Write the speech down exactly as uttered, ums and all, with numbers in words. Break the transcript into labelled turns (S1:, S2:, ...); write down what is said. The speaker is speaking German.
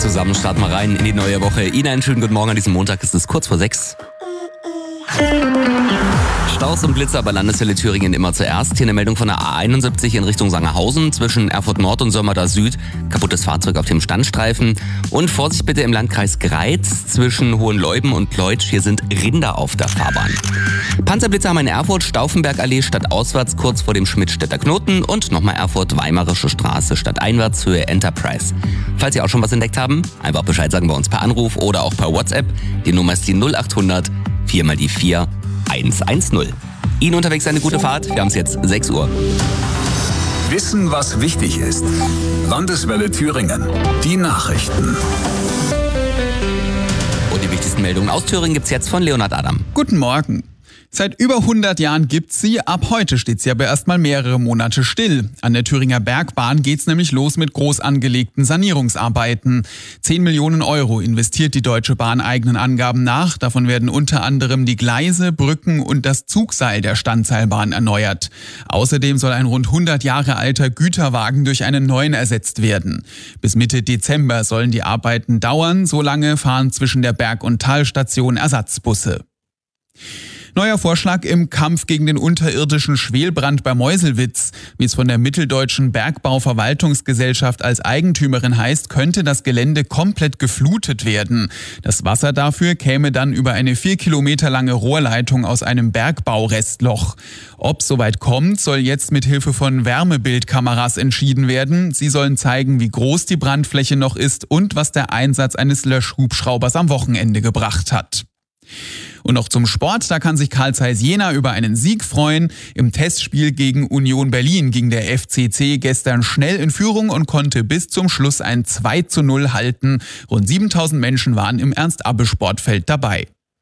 S1: zusammen, starten wir rein in die neue Woche. Ihnen einen schönen guten Morgen an diesem Montag, es ist kurz vor sechs. Staus und Blitzer bei Landeswelle Thüringen immer zuerst. Hier eine Meldung von der A einundsiebzig in Richtung Sangerhausen zwischen Erfurt Nord und Sömmerda Süd. Kaputtes Fahrzeug auf dem Standstreifen. Und Vorsicht bitte im Landkreis Greiz zwischen Hohenleuben und Pleutsch. Hier sind Rinder auf der Fahrbahn. Panzerblitzer haben in Erfurt, Stauffenbergallee stadtauswärts kurz vor dem Schmidtstädter Knoten und nochmal Erfurt, Weimarische Straße stadteinwärts Höhe Enterprise. Falls Sie auch schon was entdeckt haben, einfach Bescheid sagen bei uns per Anruf oder auch per WhatsApp. Die Nummer ist die null achthundert vier mal die vier eins eins null. Ihnen unterwegs eine gute Fahrt. Wir haben es jetzt sechs Uhr.
S2: Wissen, was wichtig ist. Landeswelle Thüringen. Die Nachrichten.
S1: Und die wichtigsten Meldungen aus Thüringen gibt's jetzt von Leonhard Adam.
S3: Guten Morgen. Seit über hundert Jahren gibt's sie, ab heute steht sie aber erstmal mehrere Monate still. An der Thüringer Bergbahn geht's nämlich los mit groß angelegten Sanierungsarbeiten. Zehn Millionen Euro investiert die Deutsche Bahn eigenen Angaben nach. Davon werden unter anderem die Gleise, Brücken und das Zugseil der Standseilbahn erneuert. Außerdem soll ein rund hundert Jahre alter Güterwagen durch einen neuen ersetzt werden. Bis Mitte Dezember sollen die Arbeiten dauern. So lange fahren zwischen der Berg- und Talstation Ersatzbusse. Neuer Vorschlag im Kampf gegen den unterirdischen Schwelbrand bei Meuselwitz. Wie es von der Mitteldeutschen Bergbauverwaltungsgesellschaft als Eigentümerin heißt, könnte das Gelände komplett geflutet werden. Das Wasser dafür käme dann über eine vier Kilometer lange Rohrleitung aus einem Bergbaurestloch. Ob es soweit kommt, soll jetzt mit Hilfe von Wärmebildkameras entschieden werden. Sie sollen zeigen, wie groß die Brandfläche noch ist und was der Einsatz eines Löschhubschraubers am Wochenende gebracht hat. Und noch zum Sport, da kann sich Carl Zeiss Jena über einen Sieg freuen. Im Testspiel gegen Union Berlin ging der F C C gestern schnell in Führung und konnte bis zum Schluss ein zwei zu null halten. Rund siebentausend Menschen waren im Ernst-Abbe-Sportfeld dabei.